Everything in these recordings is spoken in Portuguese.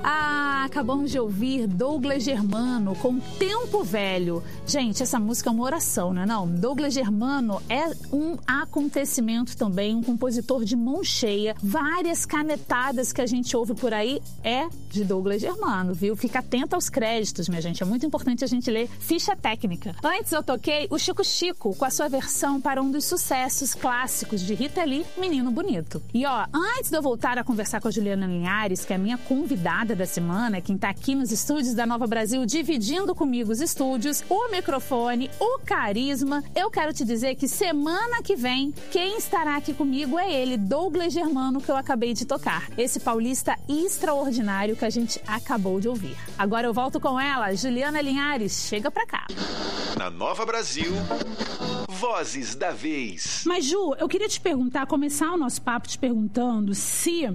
Acabamos de ouvir Douglas Germano com Tempo Velho. Gente, essa música é uma oração, não é não? Douglas Germano é um acontecimento também, um compositor de mão cheia. Várias canetadas que a gente ouve por aí é de Douglas Germano, viu? Fica atento aos créditos, minha gente. É muito importante a gente ler ficha técnica. Antes eu toquei o Chico Chico com a sua versão para um dos sucessos clássicos de Rita Lee, Menino Bonito. E ó, antes de eu voltar a conversar com a Juliana Linhares, que é a minha convidada da semana, quem tá aqui nos estúdios da Nova Brasil, dividindo comigo os estúdios, o microfone, o carisma, eu quero te dizer que semana que vem, quem estará aqui comigo é ele, Douglas Germano, que eu acabei de tocar. Esse paulista extraordinário que a gente acabou de ouvir. Agora eu volto com ela, Juliana Linhares, chega pra cá. Na Nova Brasil, Vozes da Vez. Mas Ju, eu queria te perguntar, começar o nosso papo te perguntando se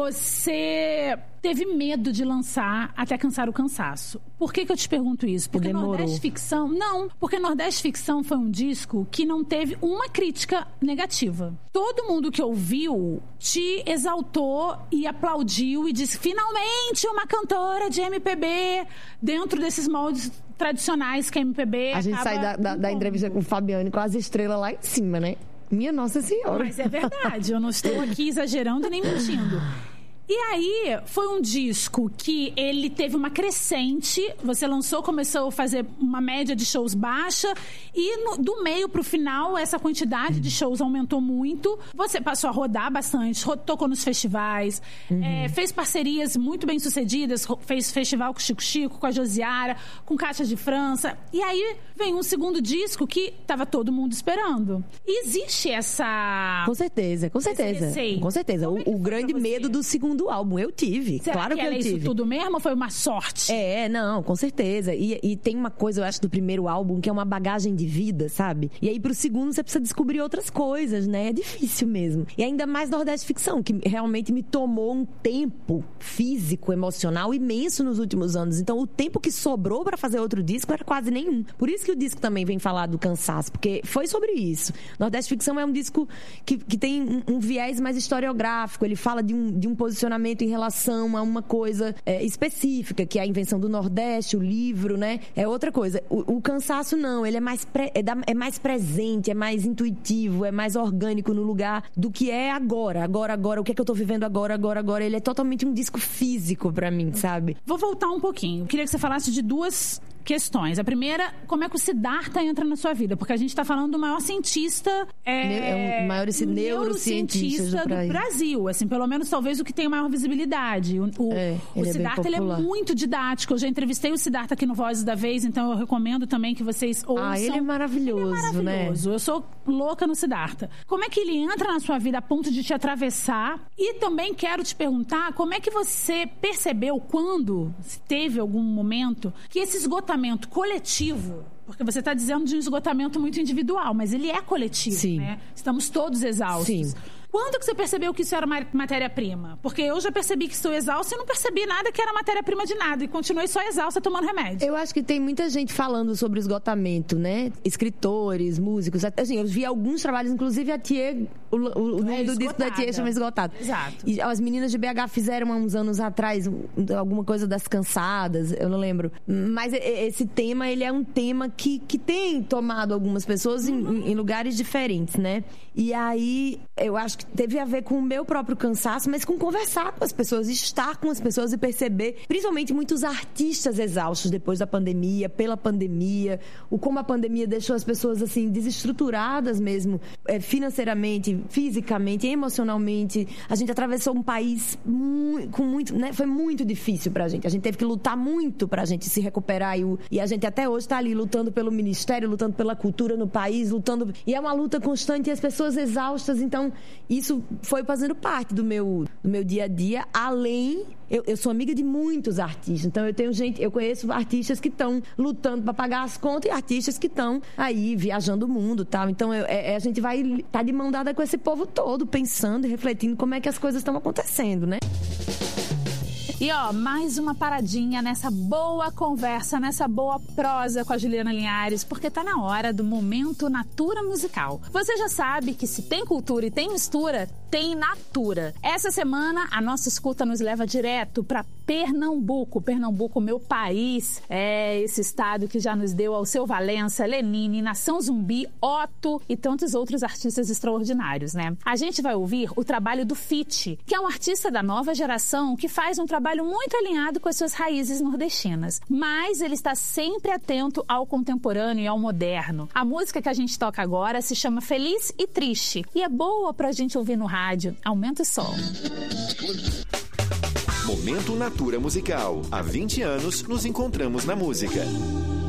você teve medo de lançar Até Cansar o Cansaço. Por que eu te pergunto isso? Porque Nordeste Ficção... Não, porque Nordeste Ficção foi um disco que não teve uma crítica negativa. Todo mundo que ouviu te exaltou e aplaudiu e disse, finalmente uma cantora de MPB dentro desses moldes tradicionais que a MPB a gente sai da entrevista com o Fabiane com as estrelas lá em cima, né? Minha Nossa Senhora. Mas é verdade, eu não estou aqui exagerando nem mentindo. E aí, foi um disco que ele teve uma crescente, você lançou, começou a fazer uma média de shows baixa, e do meio pro final, essa quantidade de shows aumentou muito. Você passou a rodar bastante, tocou nos festivais, fez parcerias muito bem sucedidas, fez festival com o Chico Chico, com a Josiara, com Cátia de França. E aí, vem um segundo disco que tava todo mundo esperando. E existe essa... Com certeza, com certeza. Com certeza. O grande medo do segundo álbum, eu tive. Será claro que eu tive. Isso tudo mesmo ou foi uma sorte? Não, com certeza. E tem uma coisa, eu acho, do primeiro álbum que é uma bagagem de vida, sabe? E aí pro segundo você precisa descobrir outras coisas, né? É difícil mesmo. E ainda mais Nordeste Ficção, que realmente me tomou um tempo físico, emocional imenso nos últimos anos. Então o tempo que sobrou pra fazer outro disco era quase nenhum. Por isso que o disco também vem falar do cansaço, porque foi sobre isso. Nordeste Ficção é um disco que tem um viés mais historiográfico. Ele fala de um posicionamento em relação a uma coisa específica, que é a invenção do Nordeste, o livro, né? É outra coisa. O cansaço não, ele é mais presente, é mais intuitivo, é mais orgânico no lugar do que é agora, o que é que eu tô vivendo agora. Ele é totalmente um disco físico pra mim, sabe? Vou voltar um pouquinho. Eu queria que você falasse de duas questões. A primeira, como é que o Siddhartha entra na sua vida? Porque a gente está falando do maior cientista... É um maior neurocientista do Brasil. Assim, pelo menos, talvez, o que tem maior visibilidade. O Siddhartha, ele é muito didático. Eu já entrevistei o Siddhartha aqui no Vozes da Vez, então eu recomendo também que vocês ouçam. Ele é maravilhoso, né? Eu sou louca no Siddhartha. Como é que ele entra na sua vida a ponto de te atravessar? E também quero te perguntar, como é que você percebeu quando, se teve algum momento, que esse esgotamento coletivo, porque você está dizendo de um esgotamento muito individual, mas ele é coletivo, Sim. né? Estamos todos exaustos. Sim. Quando que você percebeu que isso era matéria-prima? Porque eu já percebi que estou exausta e não percebi nada que era matéria-prima de nada. E continuei só exausta tomando remédio. Eu acho que tem muita gente falando sobre esgotamento, né? Escritores, músicos. Assim, eu vi alguns trabalhos, inclusive a Thier, o nome do disco da Thier chama Esgotado. Exato. E as meninas de BH fizeram há uns anos atrás alguma coisa das cansadas, eu não lembro. Mas esse tema, ele é um tema que tem tomado algumas pessoas em lugares diferentes, né? E aí, eu acho que teve a ver com o meu próprio cansaço, mas com conversar com as pessoas, estar com as pessoas e perceber, principalmente muitos artistas exaustos depois da pandemia, pela pandemia, como a pandemia deixou as pessoas assim desestruturadas mesmo, financeiramente, fisicamente, emocionalmente. A gente atravessou um país com muito, né? Foi muito difícil pra gente. A gente teve que lutar muito pra gente se recuperar e a gente até hoje tá ali lutando pelo ministério, lutando pela cultura no país, lutando, e é uma luta constante e as pessoas exaustas. Então isso foi fazendo parte do meu dia a dia. Além, eu sou amiga de muitos artistas, então eu conheço artistas que estão lutando para pagar as contas e artistas que estão aí viajando o mundo e tal. Então a gente vai estar de mão dada com esse povo todo, pensando e refletindo como é que as coisas estão acontecendo, né? E ó, mais uma paradinha nessa boa conversa, nessa boa prosa com a Juliana Linhares, porque tá na hora do Momento Natura Musical. Você já sabe que se tem cultura e tem mistura, tem Natura. Essa semana, a nossa escuta nos leva direto para Pernambuco. Pernambuco, meu país, é esse estado que já nos deu Alceu Valença, Lenine, Nação Zumbi, Otto e tantos outros artistas extraordinários, né? A gente vai ouvir o trabalho do Fitch, que é um artista da nova geração que faz um trabalho muito alinhado com as suas raízes nordestinas. Mas ele está sempre atento ao contemporâneo e ao moderno. A música que a gente toca agora se chama Feliz e Triste e é boa pra gente ouvir no rádio. Aumenta o som. Momento Natura Musical. Há 20 anos nos encontramos na música.